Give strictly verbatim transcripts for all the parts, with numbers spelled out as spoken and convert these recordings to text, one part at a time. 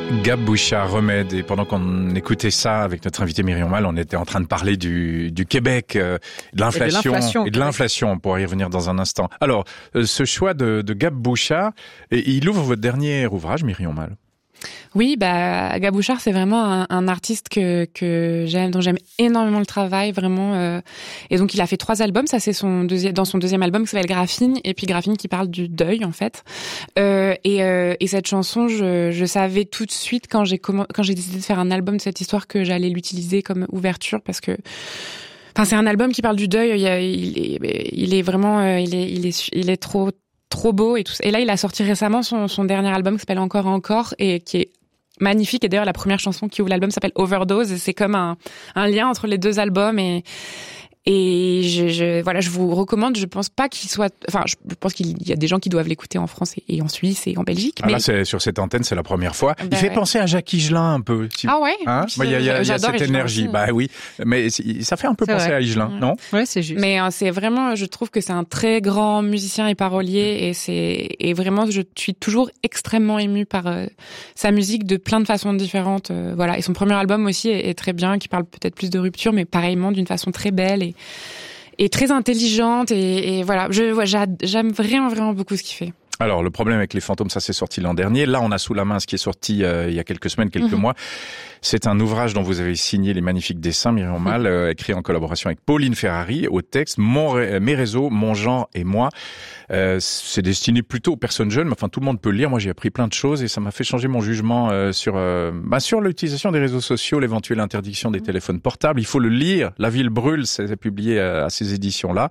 Gab Bouchard, Remède. Et pendant qu'on écoutait ça avec notre invité Myriam Mal, on était en train de parler du, du Québec, euh, de l'inflation et de l'inflation, et de l'inflation. On pourra y revenir dans un instant. Alors, euh, ce choix de, de Gab Bouchard, et il ouvre votre dernier ouvrage, Myriam Mal. Oui, bah Gab Bouchard, c'est vraiment un, un artiste que que j'aime, dont j'aime énormément le travail, vraiment. Euh, et donc il a fait trois albums. Ça, c'est son deuxième, dans son deuxième album qui s'appelle Graphine, et puis Graphine qui parle du deuil en fait. Euh, et, euh, et cette chanson, je, je savais tout de suite quand j'ai comment, quand j'ai décidé de faire un album de cette histoire que j'allais l'utiliser comme ouverture parce que. Enfin, c'est un album qui parle du deuil. Il, il, est, il est vraiment, il est, il est, il est trop. trop beau et tout. Et là, il a sorti récemment son, son dernier album qui s'appelle Encore Encore et qui est magnifique. Et d'ailleurs, la première chanson qui ouvre l'album s'appelle Overdose. Et c'est comme un, un lien entre les deux albums. Et, et je, je, voilà, je vous recommande. Je pense pas qu'il soit, enfin, je pense qu'il y a des gens qui doivent l'écouter en France et, et en Suisse et en Belgique. Ah mais... là, c'est, sur cette antenne, c'est la première fois. Ben il fait ouais. penser à Jacques Higelin un peu. Ah ouais? Hein Je, bah, il y a, il y a, il y a cette énergie. Aussi. Bah oui. Mais ça fait un peu c'est penser vrai. à Higelin, ouais. non? Ouais, c'est juste. Mais euh, c'est vraiment, je trouve que c'est un très grand musicien et parolier et c'est, et vraiment, je suis toujours extrêmement émue par euh, sa musique de plein de façons différentes. Euh, voilà. Et son premier album aussi est, est très bien, qui parle peut-être plus de rupture, mais pareillement d'une façon très belle et, et très intelligente et, et voilà. Je, ouais, j'aime vraiment, vraiment beaucoup ce qu'il fait. Alors, le problème avec Les Fantômes, ça c'est sorti l'an dernier. Là, on a sous la main ce qui est sorti euh, il y a quelques semaines, quelques mmh. mois. C'est un ouvrage dont vous avez signé les magnifiques dessins, Myriam Mal, mmh. euh, écrit en collaboration avec Pauline Ferrari, au texte Mon, Mes réseaux, mon genre et moi. Euh, c'est destiné plutôt aux personnes jeunes, mais enfin tout le monde peut le lire. Moi, j'ai appris plein de choses et ça m'a fait changer mon jugement euh, sur euh, bah, sur l'utilisation des réseaux sociaux, l'éventuelle interdiction des mmh. téléphones portables. Il faut le lire. La ville brûle, c'est publié à, à ces éditions-là.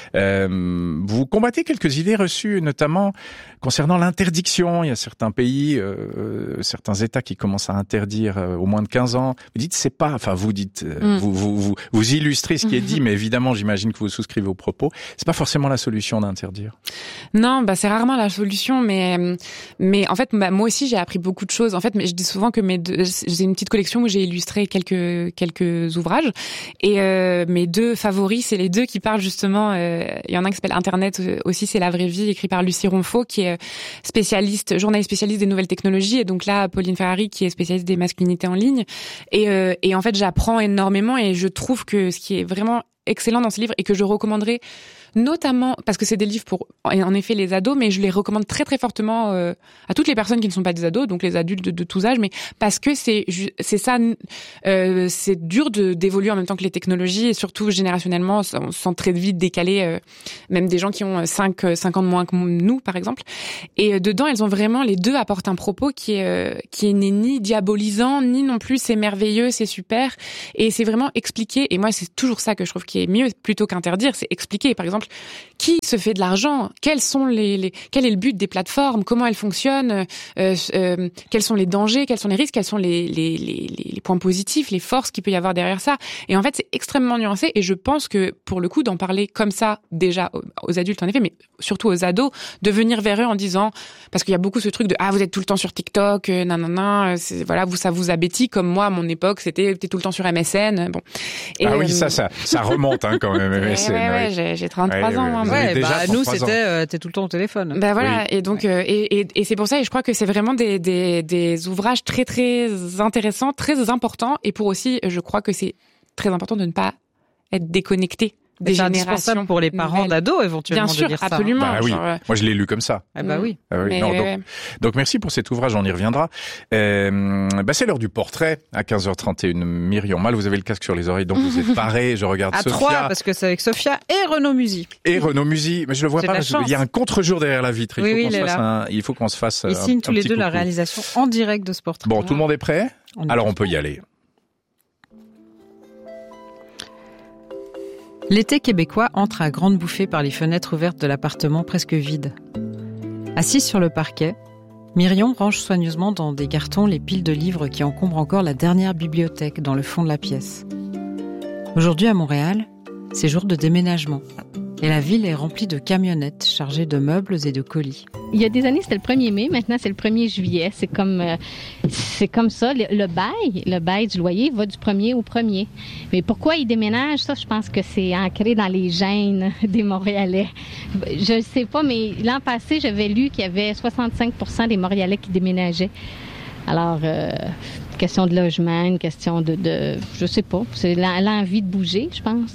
Euh, vous combattez quelques idées reçues, notamment concernant l'interdiction. Il y a certains pays, euh, certains États qui commencent à interdire euh, au moins de quinze ans. Vous dites c'est pas, enfin vous dites, euh, mmh. vous, vous vous vous illustrez ce qui est dit, mais évidemment j'imagine que vous souscrivez aux propos. C'est pas forcément la solution d'interdire. Non, bah c'est rarement la solution, mais mais en fait bah, moi aussi j'ai appris beaucoup de choses. En fait, je dis souvent que mes deux, j'ai une petite collection où j'ai illustré quelques quelques ouvrages et euh, mes deux favoris, c'est les deux qui parlent justement. Euh, il y en a un qui s'appelle Internet aussi, c'est la vraie vie, écrit par Lucie Ronfaux, qui est spécialiste, journaliste spécialiste des nouvelles technologies, et donc là Pauline Ferrari qui est spécialiste des masculinités en ligne. Et, euh, et en fait j'apprends énormément et je trouve que ce qui est vraiment excellent dans ce livre et que je recommanderais notamment parce que c'est des livres pour en effet les ados, mais je les recommande très très fortement euh, à toutes les personnes qui ne sont pas des ados, donc les adultes de, de tous âges, mais parce que c'est c'est ça, euh, c'est dur de d'évoluer en même temps que les technologies et surtout générationnellement, on se sent très vite décalé, euh, même des gens qui ont cinq cinq ans de moins que nous par exemple. Et euh, dedans, elles ont vraiment les deux apportent un propos qui est euh, qui n'est ni diabolisant ni non plus c'est merveilleux, c'est super, et c'est vraiment expliqué. Et moi, c'est toujours ça que je trouve qui est mieux plutôt qu'interdire, c'est expliquer. Par exemple, qui se fait de l'argent, quels sont les, les quel est le but des plateformes, comment elles fonctionnent, euh, euh, quels sont les dangers, quels sont les risques, quels sont les, les les les points positifs, les forces qu'il peut y avoir derrière ça. Et en fait, c'est extrêmement nuancé et je pense que pour le coup d'en parler comme ça déjà aux, aux adultes en effet, mais surtout aux ados, de venir vers eux en disant, parce qu'il y a beaucoup ce truc de ah vous êtes tout le temps sur TikTok, euh, nanana, c'est, voilà, vous ça vous abétit, comme moi à mon époque c'était t'es tout le temps sur M S N, bon. Et, ah oui, euh, ça ça ça remonte hein quand même M S N. Ouais, ouais, oui. j'ai, j'ai trente-trois ouais, ans. Moi, ouais, déjà bah, nous c'était euh, t'es tout le temps au téléphone. Ben bah, voilà, oui. et donc euh, et, et et c'est pour ça et je crois que c'est vraiment des des des ouvrages très très intéressants, très importants, et pour aussi je crois que c'est très important de ne pas être déconnecté des c'est générations indispensable pour les parents nouvelles. D'ados éventuellement. Bien sûr, de lire absolument. Ça. Bah oui. Genre, euh... Moi je l'ai lu comme ça. Ah bah oui. Ah oui. Mais Non, ouais, donc, ouais. donc merci pour cet ouvrage, on y reviendra. Euh, bah c'est l'heure du portrait à quinze heures trente et une. Myriam Mal, vous avez le casque sur les oreilles, donc vous êtes paré. Je regarde à Sophia. trois parce que c'est avec Sophia et Renaud Musy. Et Renaud Musy, mais je le vois J'ai pas de la parce qu'il y a un contre-jour derrière la vitre. Il oui, faut oui, qu'on il se est fasse là. un, il faut qu'on se fasse. Ils un, signent un tous les petit deux la coucou. réalisation en direct de ce portrait. Bon, tout le monde est prêt? On Alors est on peut y aller. L'été québécois entre à grandes bouffées par les fenêtres ouvertes de l'appartement presque vide. Assise sur le parquet, Myriam range soigneusement dans des cartons les piles de livres qui encombrent encore la dernière bibliothèque dans le fond de la pièce. Aujourd'hui à Montréal, c'est jour de déménagement. Et la ville est remplie de camionnettes chargées de meubles et de colis. Il y a des années, c'était le premier mai. Maintenant, c'est le premier juillet. C'est comme, euh, c'est comme ça. Le, le bail, le bail du loyer va du premier au premier. Mais pourquoi ils déménagent? Ça, je pense que c'est ancré dans les gènes des Montréalais. Je ne sais pas, mais l'an passé, j'avais lu qu'il y avait soixante-cinq pour cent des Montréalais qui déménageaient. Alors, euh, question de logement, une question de, de je sais pas, c'est l'envie de bouger, je pense.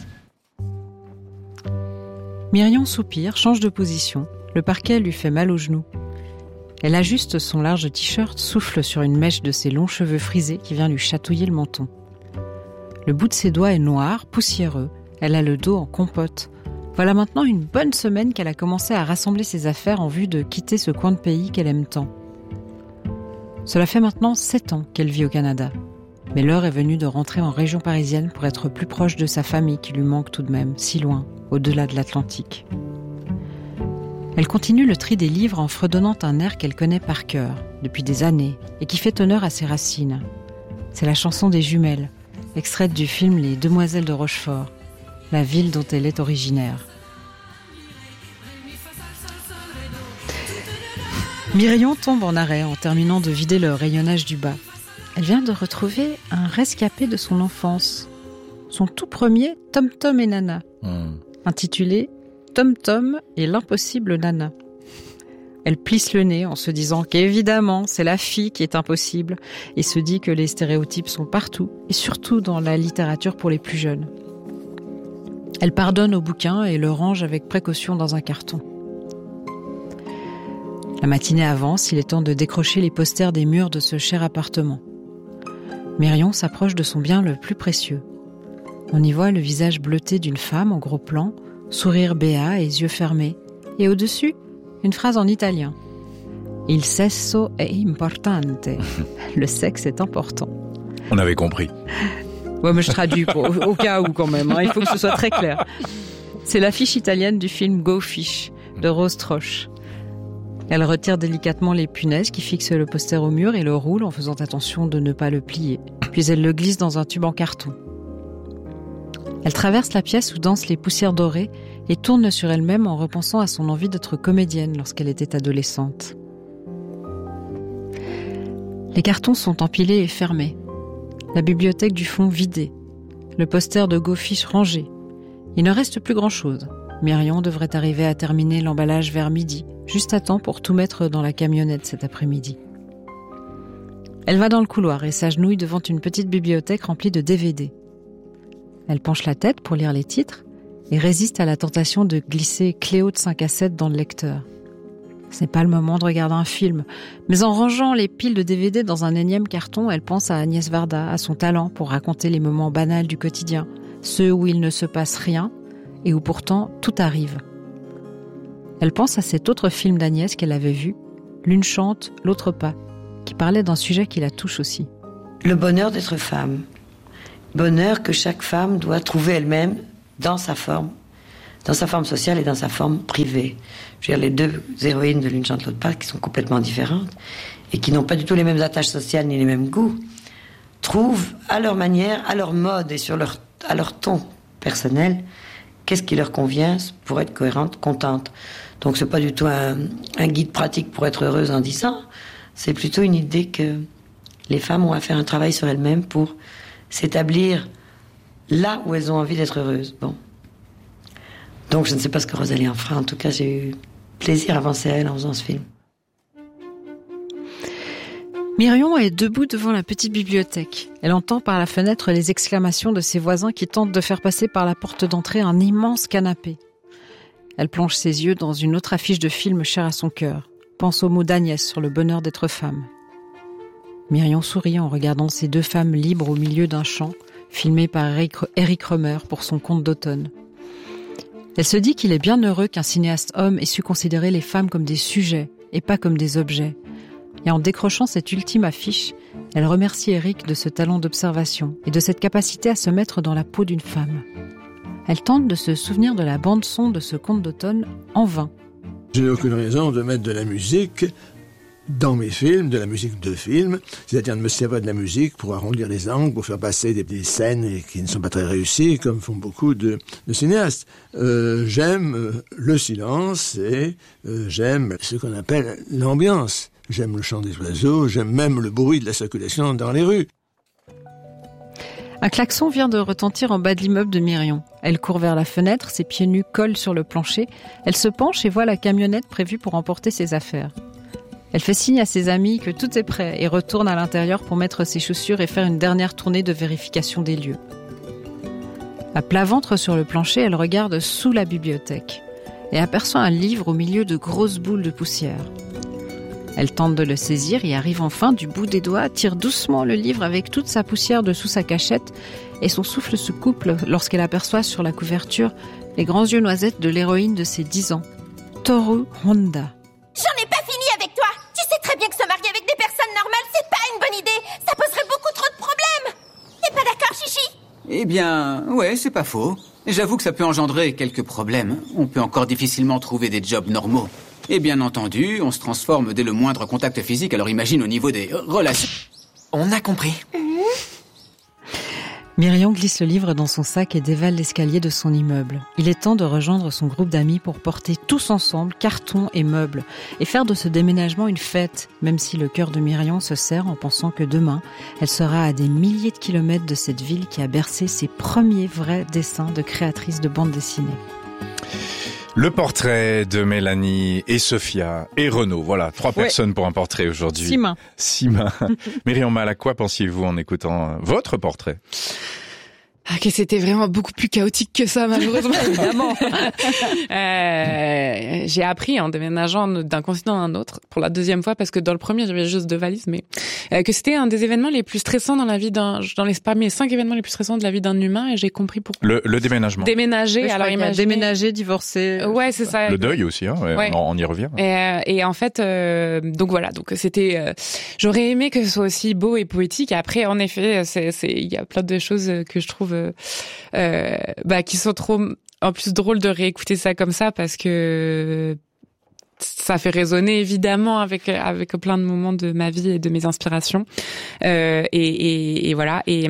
Myrion soupire, change de position. Le parquet lui fait mal aux genoux. Elle ajuste son large t-shirt, souffle sur une mèche de ses longs cheveux frisés qui vient lui chatouiller le menton. Le bout de ses doigts est noir, poussiéreux. Elle a le dos en compote. Voilà maintenant une bonne semaine qu'elle a commencé à rassembler ses affaires en vue de quitter ce coin de pays qu'elle aime tant. Cela fait maintenant sept ans qu'elle vit au Canada. Mais l'heure est venue de rentrer en région parisienne pour être plus proche de sa famille qui lui manque tout de même, si loin, au-delà de l'Atlantique. Elle continue le tri des livres en fredonnant un air qu'elle connaît par cœur, depuis des années, et qui fait honneur à ses racines. C'est la chanson des jumelles, extraite du film Les Demoiselles de Rochefort, la ville dont elle est originaire. Myrion tombe en arrêt en terminant de vider le rayonnage du bas. Elle vient de retrouver un rescapé de son enfance, son tout premier Tom Tom et Nana, mmh. intitulé Tom Tom et l'impossible Nana. Elle plisse le nez en se disant qu'évidemment, c'est la fille qui est impossible et se dit que les stéréotypes sont partout et surtout dans la littérature pour les plus jeunes. Elle pardonne au bouquin et le range avec précaution dans un carton. La matinée avance, il est temps de décrocher les posters des murs de ce cher appartement. Myrion s'approche de son bien le plus précieux. On y voit le visage bleuté d'une femme en gros plan, sourire béat et yeux fermés. Et au-dessus, une phrase en italien. Il sesso è importante. Le sexe est important. On avait compris. Ouais, mais je traduis pour, au, au cas où quand même. Hein, il faut que ce soit très clair. C'est l'affiche italienne du film Go Fish de Rose Troche. Elle retire délicatement les punaises qui fixent le poster au mur et le roule en faisant attention de ne pas le plier. Puis elle le glisse dans un tube en carton. Elle traverse la pièce où dansent les poussières dorées et tourne sur elle-même en repensant à son envie d'être comédienne lorsqu'elle était adolescente. Les cartons sont empilés et fermés. La bibliothèque du fond vidée. Le poster de Go Fish rangé. Il ne reste plus grand-chose. Myrion devrait arriver à terminer l'emballage vers midi, juste à temps pour tout mettre dans la camionnette cet après-midi. Elle va dans le couloir et s'agenouille devant une petite bibliothèque remplie de D V D. Elle penche la tête pour lire les titres et résiste à la tentation de glisser Cléo de cinq à sept dans le lecteur. Ce n'est pas le moment de regarder un film, mais en rangeant les piles de D V D dans un énième carton, elle pense à Agnès Varda, à son talent pour raconter les moments banals du quotidien, ceux où il ne se passe rien et où pourtant tout arrive. Elle pense à cet autre film d'Agnès qu'elle avait vu, L'une chante, l'autre pas, qui parlait d'un sujet qui la touche aussi. Le bonheur d'être femme. Bonheur que chaque femme doit trouver elle-même dans sa forme, dans sa forme sociale et dans sa forme privée. Je veux dire, les deux héroïnes de L'une chante, l'autre pas, qui sont complètement différentes et qui n'ont pas du tout les mêmes attaches sociales ni les mêmes goûts, trouvent à leur manière, à leur mode et sur leur, à leur ton personnel, qu'est-ce qui leur convient pour être cohérente, contente. Donc c'est pas du tout un, un guide pratique pour être heureuse en dix ans, c'est plutôt une idée que les femmes ont à faire un travail sur elles-mêmes pour s'établir là où elles ont envie d'être heureuses. Bon. Donc je ne sais pas ce que Rosalie en fera, en tout cas j'ai eu plaisir à penser à elle en faisant ce film. Myrion est debout devant la petite bibliothèque. Elle entend par la fenêtre les exclamations de ses voisins qui tentent de faire passer par la porte d'entrée un immense canapé. Elle plonge ses yeux dans une autre affiche de film chère à son cœur. Pense aux mots d'Agnès sur le bonheur d'être femme. Myrion sourit en regardant ces deux femmes libres au milieu d'un champ, filmé par Eric Romer pour son conte d'automne. Elle se dit qu'il est bien heureux qu'un cinéaste homme ait su considérer les femmes comme des sujets et pas comme des objets. Et en décrochant cette ultime affiche, elle remercie Eric de ce talent d'observation et de cette capacité à se mettre dans la peau d'une femme. Elle tente de se souvenir de la bande-son de ce conte d'automne en vain. Je n'ai aucune raison de mettre de la musique dans mes films, de la musique de film, c'est-à-dire de me servir de la musique pour arrondir les angles, pour faire passer des, des scènes qui ne sont pas très réussies, comme font beaucoup de, de cinéastes. Euh, j'aime le silence et euh, j'aime ce qu'on appelle l'ambiance. J'aime le chant des oiseaux, j'aime même le bruit de la circulation dans les rues. Un klaxon vient de retentir en bas de l'immeuble de Myrion. Elle court vers la fenêtre, ses pieds nus collent sur le plancher. Elle se penche et voit la camionnette prévue pour emporter ses affaires. Elle fait signe à ses amis que tout est prêt et retourne à l'intérieur pour mettre ses chaussures et faire une dernière tournée de vérification des lieux. À plat ventre sur le plancher, elle regarde sous la bibliothèque et aperçoit un livre au milieu de grosses boules de poussière. Elle tente de le saisir et arrive enfin du bout des doigts, tire doucement le livre avec toute sa poussière dessous sa cachette et son souffle se coupe lorsqu'elle aperçoit sur la couverture les grands yeux noisettes de l'héroïne de ses dix ans, Toru Honda. J'en ai pas fini avec toi. Tu sais très bien que se marier avec des personnes normales, c'est pas une bonne idée. Ça poserait beaucoup trop de problèmes. T'es pas d'accord, Chichi ? Eh bien, ouais, c'est pas faux. J'avoue que ça peut engendrer quelques problèmes. On peut encore difficilement trouver des jobs normaux. Et bien entendu, on se transforme dès le moindre contact physique, alors imagine au niveau des relations. On a compris. Myrion glisse le livre dans son sac et dévale l'escalier de son immeuble. Il est temps de rejoindre son groupe d'amis pour porter tous ensemble cartons et meubles et faire de ce déménagement une fête, même si le cœur de Myrion se serre en pensant que demain, elle sera à des milliers de kilomètres de cette ville qui a bercé ses premiers vrais dessins de créatrice de bande dessinée. Le portrait de Mélanie et Sophia et Renaud. Voilà, trois ouais. personnes pour un portrait aujourd'hui. Six mains. Six mains. Myriam Mal, à quoi pensiez-vous en écoutant votre portrait ? Ah, que c'était vraiment beaucoup plus chaotique que ça, malheureusement. Évidemment. euh, j'ai appris en déménageant d'un continent à un autre pour la deuxième fois, parce que dans le premier, j'avais juste deux valises, mais euh, que c'était un des événements les plus stressants dans la vie d'un, dans les parmi les cinq événements les plus stressants de la vie d'un humain, et j'ai compris pourquoi. Le, le déménagement. Déménager, oui, alors imaginez. Déménager, divorcer. Ouais, c'est ça. Le deuil aussi, hein. Ouais, ouais. On, on y revient. Et, euh, et en fait, euh, donc voilà, donc c'était. Euh, j'aurais aimé que ce soit aussi beau et poétique. Après, en effet, c'est, c'est, il y a plein de choses que je trouve. Euh, Euh, bah qui sont trop en plus drôles de réécouter ça comme ça, parce que ça fait résonner évidemment avec avec plein de moments de ma vie et de mes inspirations, euh, et, et, et voilà et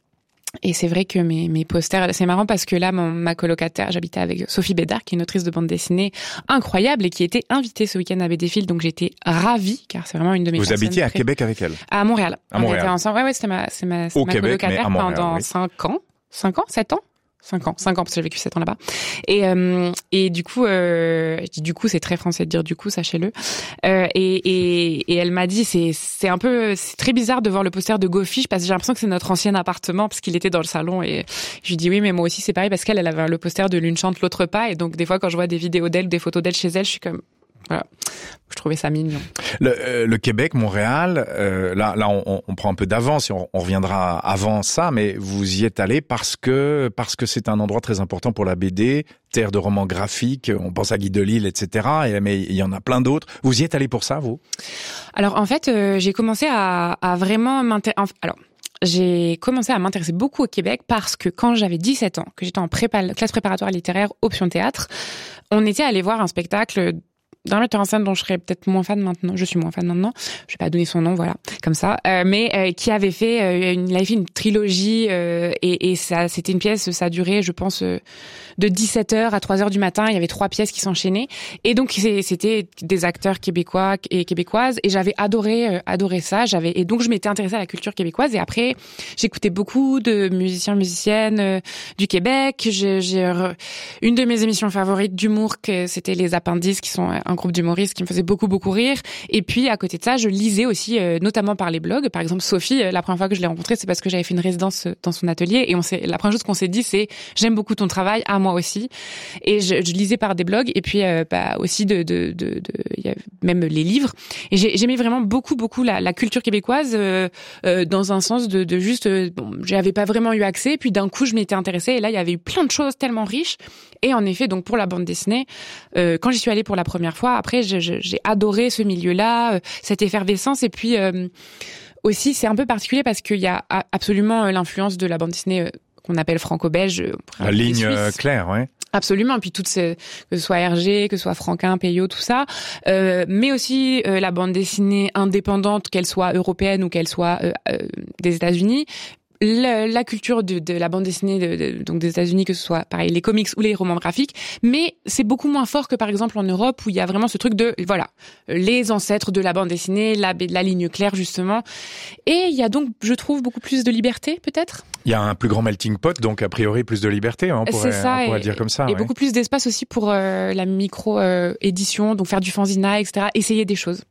et c'est vrai que mes mes posters, c'est marrant parce que là mon, ma colocataire, j'habitais avec Sophie Bédard, qui est une autrice de bande dessinée incroyable et qui était invitée ce week-end à B D Phil, donc j'étais ravie car c'est vraiment une de mes. Vous habitiez à très... Québec avec elle? À Montréal. À Montréal. On était ensemble. Ouais ouais, c'était ma c'est ma, c'est Au ma Québec, colocataire mais à Montréal, pendant oui. cinq ans. Cinq ans, sept ans, cinq ans, cinq ans parce que j'ai vécu sept ans là-bas. Et euh, et du coup, euh, je dis du coup, c'est très français de dire du coup, sachez-le. Euh, et et et elle m'a dit, c'est c'est un peu, c'est très bizarre de voir le poster de GoFish parce que j'ai l'impression que c'est notre ancien appartement parce qu'il était dans le salon. Et je lui dis oui, mais moi aussi c'est pareil parce qu'elle, elle avait le poster de L'une chante, l'autre pas. Et donc des fois quand je vois des vidéos d'elle, des photos d'elle chez elle, je suis comme voilà. Je trouvais ça mignon. Le, euh, le Québec, Montréal, euh, là, là, on, on prend un peu d'avance et on, on reviendra avant ça, mais vous y êtes allé parce que parce que c'est un endroit très important pour la B D, terre de romans graphiques. On pense à Guy Delisle, et cetera. Et, mais il y en a plein d'autres. Vous y êtes allé pour ça, vous ? Alors en fait, euh, j'ai commencé à, à vraiment m'intéresser. Alors. J'ai commencé à m'intéresser beaucoup au Québec parce que quand j'avais dix-sept ans, que j'étais en prépa, classe préparatoire littéraire, option théâtre, on était allé voir un spectacle d'un metteur en scène dont je serais peut-être moins fan maintenant, je suis moins fan maintenant, je vais pas donner son nom, voilà, comme ça, euh, mais euh, qui avait fait, euh, une, il avait fait une trilogie euh, et, et ça, c'était une pièce, ça a duré, je pense, euh, de dix-sept heures à trois heures du matin. Il y avait trois pièces qui s'enchaînaient et donc c'est, c'était des acteurs québécois et québécoises et j'avais adoré, euh, adoré ça. J'avais et donc je m'étais intéressée à la culture québécoise et après j'écoutais beaucoup de musiciens, musiciennes euh, du Québec. J'ai, j'ai euh, une de mes émissions favorites d'humour, que c'était les Appendices, qui sont un groupe d'humoristes qui me faisait beaucoup beaucoup rire. Et puis à côté de ça, je lisais aussi, euh, notamment par les blogs. Par exemple, Sophie, euh, la première fois que je l'ai rencontrée, c'est parce que j'avais fait une résidence dans son atelier et on s'est, la première chose qu'on s'est dit, c'est j'aime beaucoup ton travail, à moi aussi. Et je, je lisais par des blogs et puis euh, bah aussi de de de, de y a même les livres. Et j'ai, j'aimais vraiment beaucoup beaucoup la, la culture québécoise euh, euh, dans un sens de, de juste, euh, bon, j'avais pas vraiment eu accès. Puis d'un coup, je m'étais intéressée et là, il y avait eu plein de choses tellement riches. Et en effet, donc pour la bande dessinée, euh, quand j'y suis allée pour la première fois, après je, je, j'ai adoré ce milieu-là, euh, cette effervescence. Et puis euh, aussi, c'est un peu particulier parce qu'il y a absolument l'influence de la bande dessinée euh, qu'on appelle franco-belge. La ligne euh, claire, ouais. Absolument, puis toutes ces, que ce soit Hergé, que ce soit Franquin, Peyo, tout ça, euh, mais aussi euh, la bande dessinée indépendante, qu'elle soit européenne ou qu'elle soit euh, euh, des États-Unis. La, la culture de, de la bande dessinée de, de, donc des États-Unis, que ce soit pareil les comics ou les romans graphiques, mais c'est beaucoup moins fort que par exemple en Europe où il y a vraiment ce truc de voilà les ancêtres de la bande dessinée, la, la ligne claire justement, et il y a donc je trouve beaucoup plus de liberté peut-être. Il y a un plus grand melting pot, donc a priori plus de liberté, hein, on pourrait, c'est ça, on pourrait et, dire comme ça. Et ouais. beaucoup plus d'espace aussi pour euh, la micro euh, édition, donc faire du fanzina, et cetera. Essayer des choses.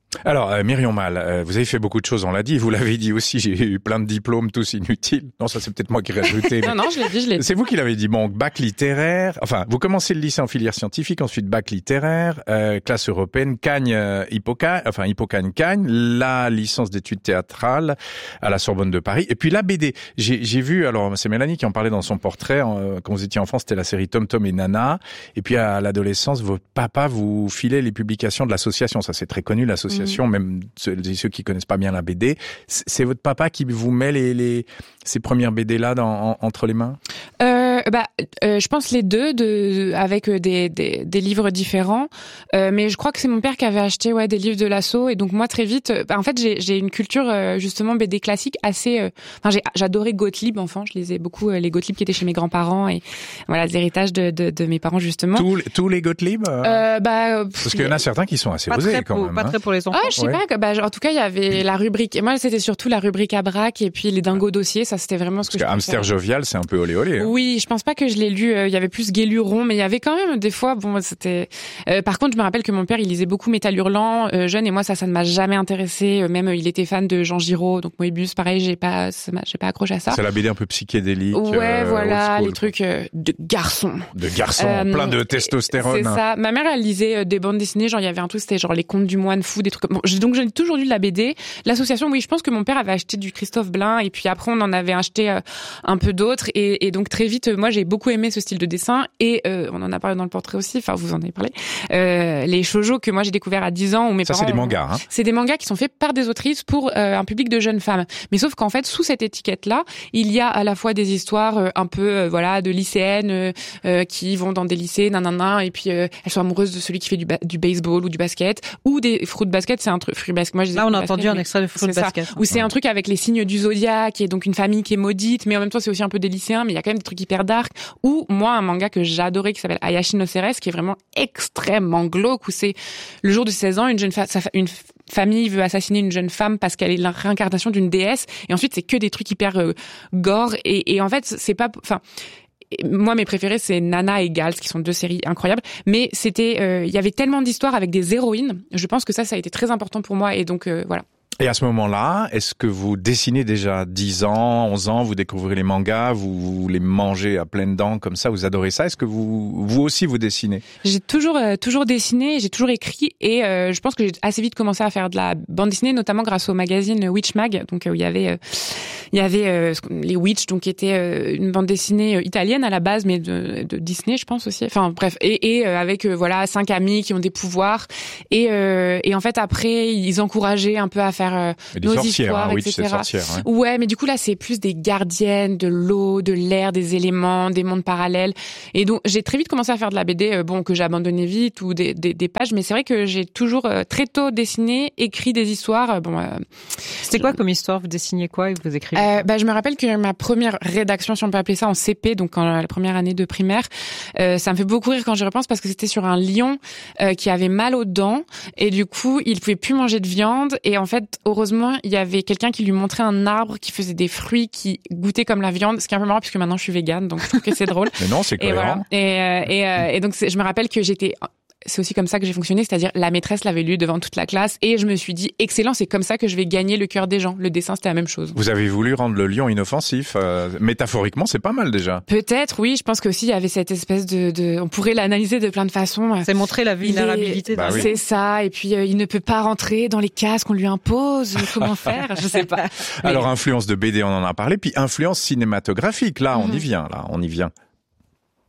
Alors, euh, Myrion Mal, euh, vous avez fait beaucoup de choses, on l'a dit. Vous l'avez dit aussi, j'ai eu plein de diplômes, tous inutiles. Non, ça c'est peut-être moi qui ai rajouté. non, non, je l'ai dit, je l'ai dit. C'est vous qui l'avez dit. Bon, bac littéraire. Enfin, vous commencez le lycée en filière scientifique, ensuite bac littéraire, euh, classe européenne, Cagne, euh, Hippocagne, enfin Hippocagne Cagne, la licence d'études théâtrales à la Sorbonne de Paris. Et puis la B D. J'ai, j'ai vu, alors c'est Mélanie qui en parlait dans son portrait, euh, quand vous étiez enfant, c'était la série Tom Tom et Nana. Et puis à l'adolescence, votre papa vous filait les publications de l'association. Ça c'est très connu, l'association, mmh. même ceux, ceux qui connaissent pas bien la B D. C'est votre papa qui vous met les, les ces premières B D là dans, en, entre les mains? Euh, bah, euh, je pense les deux, de, avec des, des, des livres différents. Euh, mais je crois que c'est mon père qui avait acheté ouais des livres de l'asso, et donc moi très vite, bah, en fait j'ai, j'ai une culture euh, justement B D classique assez. Euh, enfin j'ai, j'adorais Gottlieb enfant, je lisais beaucoup euh, les Gottlieb qui étaient chez mes grands-parents et voilà l'héritage de, de, de mes parents justement. Tous, tous les Gottlieb. Euh... Euh, bah, pff, parce qu'il y en a certains qui sont assez pas osés très quand pour, même. Pas hein. très pour les enfants. Ah, je sais ouais. pas. Bah, en tout cas il y avait la rubrique. Et moi c'était surtout la rubrique à braque et puis les dingos dossiers. Ça c'était vraiment ce que. Parce je Hamster Jovial c'est un peu olé olé. Hein. Oui, je pense pas que je l'ai lu. Il y avait plus Guéluron, mais il y avait quand même des fois. Bon, c'était. Euh, par contre, je me rappelle que mon père, il lisait beaucoup Métal Hurlant euh, jeune, et moi, ça, ça ne m'a jamais intéressé. Euh, même, il était fan de Jean Giraud, donc Moebius, pareil, j'ai pas, ça m'a, j'ai pas accroché à ça. C'est la B D un peu psychédélique. Ouais, euh, voilà, les trucs euh, de garçons. De garçons, euh, plein de testostérone. C'est ça. Ma mère, elle lisait euh, des bandes dessinées. Genre, il y avait un truc, c'était genre les Contes du Moine Fou, des trucs. Bon, j'ai, donc j'ai toujours lu de la B D. L'association, oui, je pense que mon père avait acheté du Christophe Blain, et puis après, on en avait acheté euh, un peu d'autres, et, et donc très vite, euh, moi, j'ai beaucoup aimé ce style de dessin, et euh, on en a parlé dans le portrait aussi. Enfin, vous en avez parlé. Euh, les shoujo que moi j'ai découvert à dix ans, où mes ça, parents. C'est des mangas. Hein. C'est des mangas qui sont faits par des autrices pour euh, un public de jeunes femmes. Mais sauf qu'en fait, sous cette étiquette-là, il y a à la fois des histoires euh, un peu, euh, voilà, de lycéennes euh, euh, qui vont dans des lycées, nanana, et puis euh, elles sont amoureuses de celui qui fait du, ba- du baseball ou du basket, ou des fruits basket. C'est un truc fruit basket. Moi, je Là, on a basket, entendu un extrait de fruit basket. Ou c'est un truc avec les signes du zodiaque, et donc une famille qui est maudite, mais en même temps, c'est aussi un peu des lycéens, mais il y a quand même des trucs hyper dark. Ou moi, un manga que j'adorais qui s'appelle Ayashi no Ceres, qui est vraiment extrêmement glauque, où c'est le jour de seize ans, une jeune fa- sa fa- une famille veut assassiner une jeune femme parce qu'elle est la réincarnation d'une déesse, et ensuite c'est que des trucs hyper euh, gore, et, et en fait c'est pas, enfin moi mes préférés c'est Nana et Gals, qui sont deux séries incroyables, mais c'était, il euh, y avait tellement d'histoires avec des héroïnes, je pense que ça ça a été très important pour moi, et donc euh, voilà. Et à ce moment-là, est-ce que vous dessinez déjà dix ans, onze ans, vous découvrez les mangas, vous, vous les mangez à pleines dents comme ça, vous adorez ça? Est-ce que vous, vous aussi vous dessinez? J'ai toujours, euh, toujours dessiné, j'ai toujours écrit, et euh, je pense que j'ai assez vite commencé à faire de la bande dessinée, notamment grâce au magazine Witch Mag, donc euh, où il y avait, euh, il y avait euh, les Witch, donc qui était euh, une bande dessinée euh, italienne à la base, mais de, de Disney, je pense aussi. Enfin bref, et, et euh, avec euh, voilà cinq amis qui ont des pouvoirs, et, euh, et en fait après ils encourageaient un peu à faire Euh, nos histoires, hein, et Witch, cetera. C'est sorcière, ouais. ouais, mais du coup là c'est plus des gardiennes de l'eau, de l'air, des éléments, des mondes parallèles. Et donc j'ai très vite commencé à faire de la B D, euh, bon que j'ai abandonné vite, ou des, des, des pages, mais c'est vrai que j'ai toujours euh, très tôt dessiné, écrit des histoires. Euh, bon, euh, c'était quoi comme histoire? Vous dessiniez quoi et vous écrivez? euh, Bah je me rappelle que ma première rédaction, si on peut appeler ça, en C P, donc en la première année de primaire, euh, ça me fait beaucoup rire quand j'y repense, parce que c'était sur un lion euh, qui avait mal aux dents, et du coup il pouvait plus manger de viande, et en fait heureusement, il y avait quelqu'un qui lui montrait un arbre qui faisait des fruits qui goûtaient comme la viande, ce qui est un peu marrant puisque maintenant je suis végane, donc je trouve que c'est drôle. Mais non, c'est cohérent. Et, voilà. et, euh, et, euh, et donc je me rappelle que j'étais... C'est aussi comme ça que j'ai fonctionné, c'est-à-dire la maîtresse l'avait lu devant toute la classe, et je me suis dit excellent, c'est comme ça que je vais gagner le cœur des gens. Le dessin, c'était la même chose. Vous avez voulu rendre le lion inoffensif. Euh, métaphoriquement, c'est pas mal déjà. Peut-être, oui. Je pense qu'aussi il y avait cette espèce de, de... on pourrait l'analyser de plein de façons. C'est montrer la vulnérabilité. Est... Bah oui. C'est ça. Et puis euh, il ne peut pas rentrer dans les cases qu'on lui impose. Comment faire? Je sais pas. Alors influence de B D, on en a parlé, puis influence cinématographique. Là, mm-hmm. on y vient. Là, on y vient.